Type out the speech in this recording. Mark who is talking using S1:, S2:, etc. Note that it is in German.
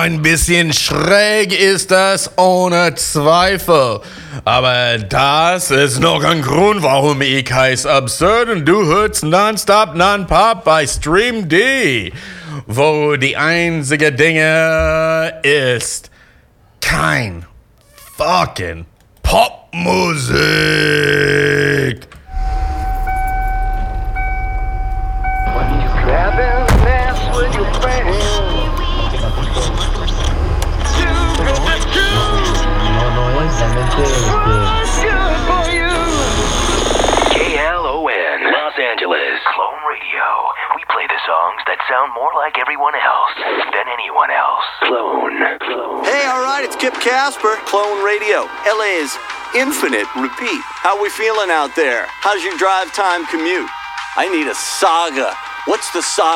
S1: ein bisschen schräg ist das ohne Zweifel. Aber das ist noch ein Grund, warum ich heiß absurd und du hörst Nonstop Non-Pop bei Stream D, wo die einzige Dinge ist kein fucking Popmusik.
S2: KLON, Los Angeles, Clone Radio. We play the songs that sound more like everyone else than anyone else. Clone.
S3: Hey, all right, it's Kip Casper, Clone Radio. LA's infinite repeat. How we feeling out there? How's your drive time commute? I need a saga. What's the saga?